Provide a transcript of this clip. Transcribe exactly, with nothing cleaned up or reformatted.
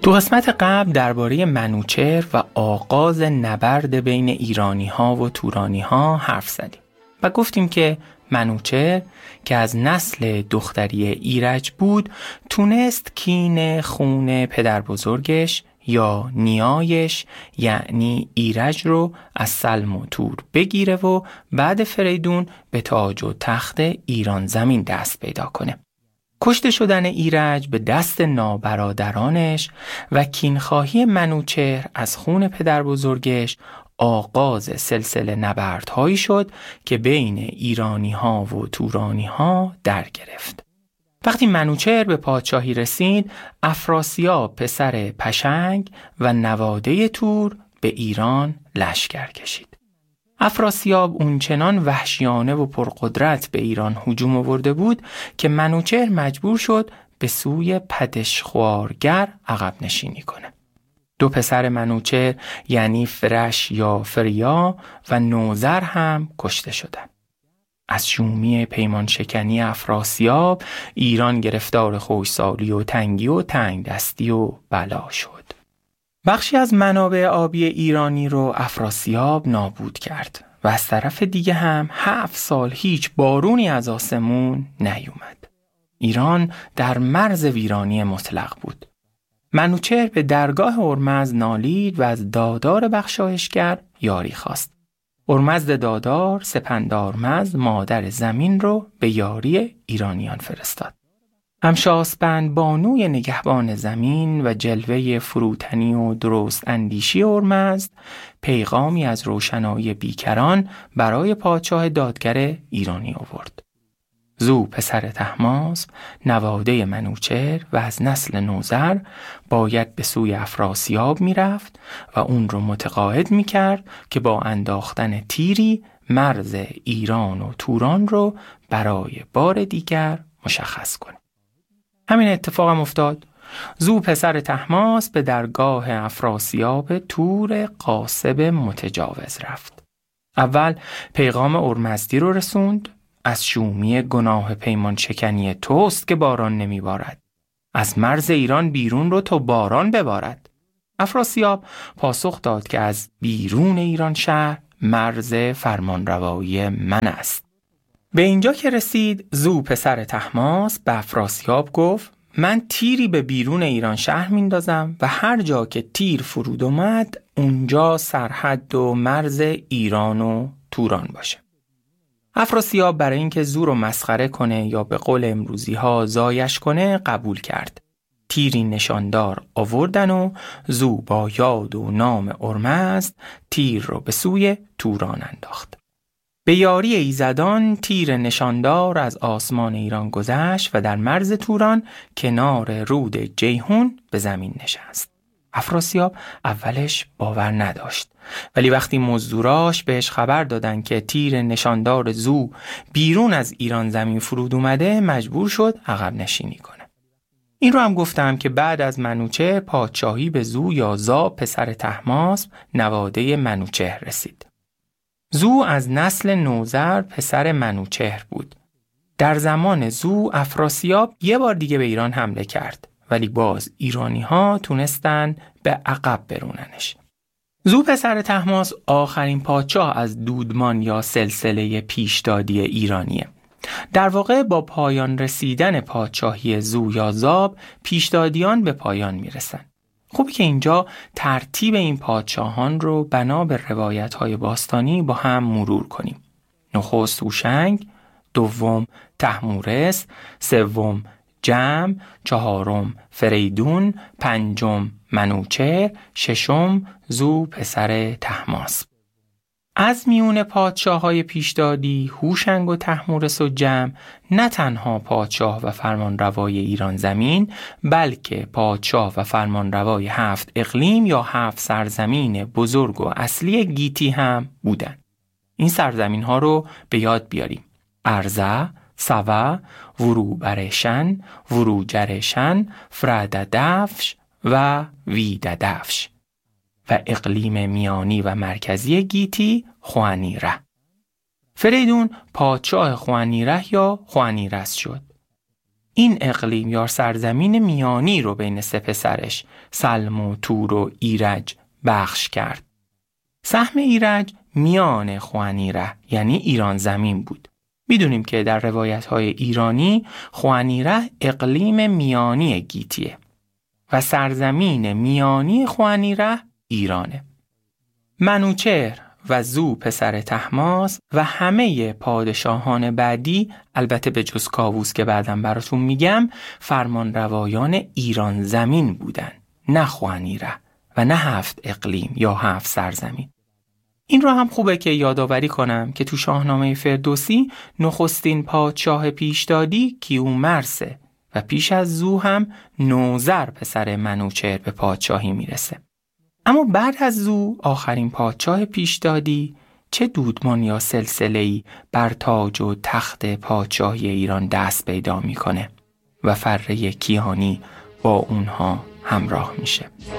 تو قسمت قبل درباره منوچهر و آغاز نبرد بین ایرانی ها و تورانی ها حرف زدیم و گفتیم که منوچهر که از نسل دختری ایرج بود تونست کین خون پدر بزرگش یا نیایش یعنی ایرج رو از سلم و تور بگیره و بعد فریدون به تاج و تخت ایران زمین دست پیدا کنه. کشته شدن ایرج به دست نابرادرانش و کینخواهی منوچهر از خون پدر بزرگش آغاز سلسله نبردهایی شد که بین ایرانی ها و تورانی ها در گرفت. وقتی منوچهر به پادشاهی رسید، افراسیاب پسر پشنگ و نواده تور به ایران لشکر کشید. افراسیاب اونچنان وحشیانه و پرقدرت به ایران هجوم آورده بود که منوچهر مجبور شد به سوی پدشخوارگر عقب نشینی کنه. دو پسر منوچهر یعنی فرش یا فریا و نوذر هم کشته شدند. از شومی پیمان شکنی افراسیاب ایران گرفتار خشکسالی و تنگی و تنگ دستی و بلا شد. بخشی از منابع آبی ایرانی رو افراسیاب نابود کرد و از طرف دیگه هم هفت سال هیچ بارونی از آسمون نیومد. ایران در مرز ویرانی مطلق بود. منوچهر به درگاه ارمزد نالید و از دادار بخشایشگر یاری خواست. ارمزد دادار سپندارمزد مادر زمین رو به یاری ایرانیان فرستاد. همشاسپند بانوی نگهبان زمین و جلوه فروتنی و درست اندیشی ارمزد پیغامی از روشنایی بیکران برای پادشاه دادگر ایرانی آورد. زو پسر طهماسپ نواده منوچهر و از نسل نوذر باید به سوی افراسیاب می رفت و اون رو متقاعد می کرد که با انداختن تیری مرز ایران و توران رو برای بار دیگر مشخص کنه. همین اتفاق هم افتاد. زو پسر طهماسپ به درگاه افراسیاب تور قاصب متجاوز رفت. اول پیغام ارمزدی رو رسوند: از شومی گناه پیمان شکنی توست که باران نمی بارد. از مرز ایران بیرون رو تو باران ببارد. افراسیاب پاسخ داد که از بیرون ایران شهر مرز فرمانروایی من است. به اینجا که رسید، زو پسر طهماسپ به افراسیاب گفت: من تیری به بیرون ایران شهر میندازم و هر جا که تیر فرود اومد اونجا سرحد و مرز ایران و توران باشه. افراسیاب برای اینکه زو رو مسخره کنه یا به قول امروزی ها زایش کنه قبول کرد. تیری نشاندار آوردن و زو با یاد و نام ارمزد تیر رو به سوی توران انداخت. به یاری ایزدان تیر نشاندار از آسمان ایران گذشت و در مرز توران کنار رود جیهون به زمین نشست. افراسیاب اولش باور نداشت، ولی وقتی مزدوراش بهش خبر دادن که تیر نشاندار زو بیرون از ایران زمین فرود اومده مجبور شد عقب نشینی کنه. این رو هم گفتم که بعد از منوچهر پادشاهی به زو یا زا پسر طهماسپ نواده منوچهر رسید. زو از نسل نوذر پسر منوچهر بود. در زمان زو افراسیاب یه بار دیگه به ایران حمله کرد، ولی باز ایرانی ها تونستن به عقب بروننش. زو پسر طهماسپ آخرین پادشاه از دودمان یا سلسله پیشدادی ایرانیه. در واقع با پایان رسیدن پادشاهی زو یا زاب پیشدادیان به پایان میرسن. خوبه که اینجا ترتیب این پادشاهان رو بنا به روایت‌های باستانی با هم مرور کنیم. نخست هوشنگ، دوم طهمورث، سوم جمع، چهارم فریدون، پنجم منوچهر، ششم زو پسر طهماسپ. از میون پادشاه‌های پیشدادی هوشنگ و طهمورث و جمع نه تنها پادشاه و فرمانروای ایران زمین، بلکه پادشاه و فرمانروای هفت اقلیم یا هفت سرزمین بزرگ و اصلی گیتی هم بودند. این سرزمین ها رو به یاد بیاریم: ارزه، سوه، وروبرشن، وروجرشن، فرددفش و ویددفش و اقلیم میانی و مرکزی گیتی خوانیره. فریدون پادشاه خوانیره یا خوانیرس شد. این اقلیم یا سرزمین میانی رو بین سه پسرش سلم و تور و ایرج بخش کرد. سهم ایرج میان خوانیره یعنی ایران زمین بود. میدونیم که در روایت‌های ایرانی خوانیره اقلیم میانی گیتیه و سرزمین میانی خوانیره ایرانه. منوچهر و زو پسر طهماسب و همه پادشاهان بعدی، البته به جز کاووس که بعدم براتون میگم، فرمان روایان ایران زمین بودن، نه خوانیره و نه هفت اقلیم یا هفت سرزمین. این رو هم خوبه که یادآوری کنم که تو شاهنامه فردوسی نخستین پادشاه پیشدادی کیومرثه و پیش از زو هم نوذر پسر منوچهر به پادشاهی میرسه. اما بعد از زو آخرین پادشاه پیشدادی چه دودمان یا سلسله‌ای بر تاج و تخت پادشاهی ایران دست پیدا میکنه و فره کیانی با اونها همراه میشه.